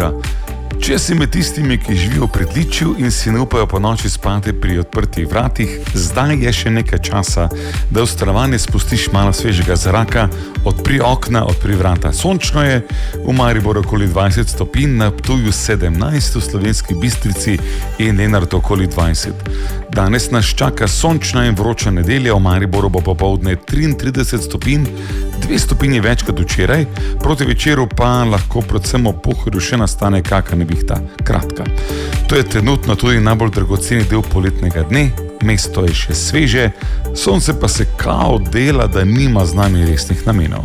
jutra. Če si med tistimi, ki živijo v pritličju in si ne upajo po noči spati pri odprtih vratih, zdaj je še nekaj časa, da v stanovanje spustiš malo svežega zraka, odpri okna, odpri vrata. Sončno je, v Mariboru okoli 20 stopinj, na Ptuju 17, v Slovenski Bistrici in Lenartu okoli 20. Danes nas čaka sončna in vroča nedelja, v Mariboru bo popoldne 33 stopinj, 2 stopinji več kot včeraj, proti večeru pa lahko predvsem ob pohorju še nastane kakšna nevihta. Kratka. To je trenutno tudi najbolj dragoceni del poletnega dne, mesto je še sveže, sonce pa se kao dela, da nima z nami resnih namenov.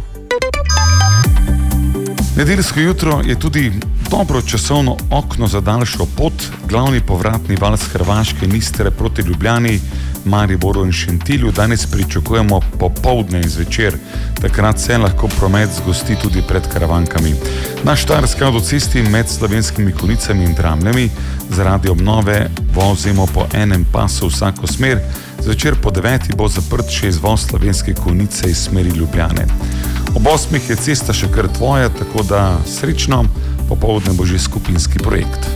Nedeljsko jutro je tudi dobro časovno okno za daljšo pot. Glavni povratni val z Hrvaške in Istre proti Ljubljani, Mariboru in Šentilju danes pričakujemo popoldne in zvečer. Takrat se lahko promet zgosti tudi pred Karavankami. Na Štajerski avtocesti med Slovenskimi Konjicami in Dramljami zaradi obnove vozimo po enem pasu vsako smer. Zvečer po 9 bo zaprt še izvoz Slovenske Konjice iz smeri Ljubljane. Ob 8 je cesta še kar tvoja, tako da srečno, popoldne bo že skupinski projekt.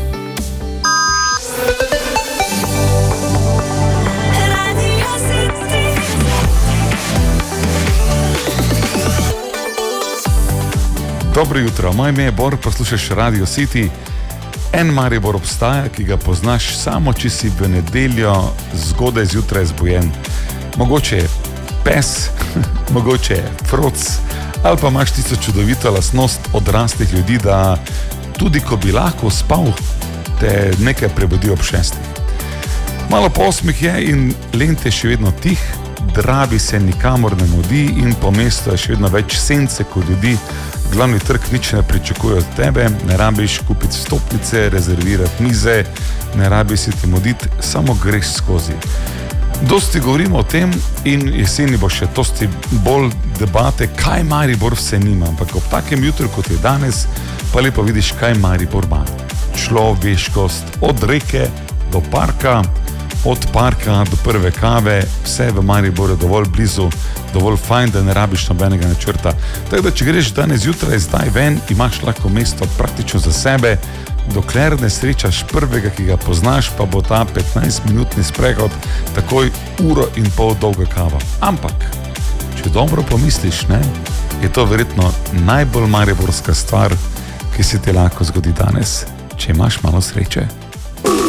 Dobro jutro, moje ime je Bor, poslušaš Radio City. En Maribor obstaja, ki ga poznaš samo, če si v nedeljo zgodaj zjutraj zbujen. Mogoče je pes, mogoče je froc, ali pa imaš tisto čudovito lastnost odraslih ljudi, da tudi ko bi lahko spal, te nekaj prebudi ob 6. Malo po 8 je in Lent je še vedno tih, Dravi se nikamor ne mudi in po mestu je še vedno več sence kot ljudi. Glavni trg nič ne pričakuje od tebe, ne rabiš kupiti stopnice, rezervirati mize, ne rabiš si te moditi, samo greš skozi. Dosti govorimo o tem in jeseni bo še dosti bolj debate, kaj Maribor vse nima, ampak ob takem jutru, kot je danes, pa lepo vidiš, kaj Maribor ima. Človeškost, od reke do parka, od parka do prve kave, vse v Mariboru dovolj blizu, dovolj fajn, da ne rabiš nobenega načrta. Tako da, če greš danes zjutraj zdaj ven, imaš lahko mesto praktično za sebe, dokler ne srečaš prvega, ki ga poznaš, pa bo ta 15-minutni sprehod takoj 1,5 ure dolga kava. Ampak, če dobro pomisliš, ne, je to verjetno najbolj mariborska stvar, ki se ti lahko zgodi danes, če imaš malo sreče.